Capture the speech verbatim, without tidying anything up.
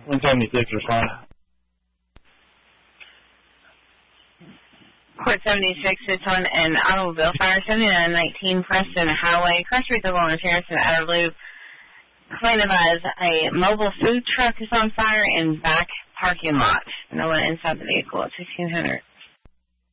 问一下你地址方。 Court seventy-six, it's on an automobile fire, seventy-nine nineteen Preston Highway. Cross Street Double on Harrison Outer Loop. Claimed as a mobile food truck is on fire in back parking lot. No one inside the vehicle at fifteen hundred.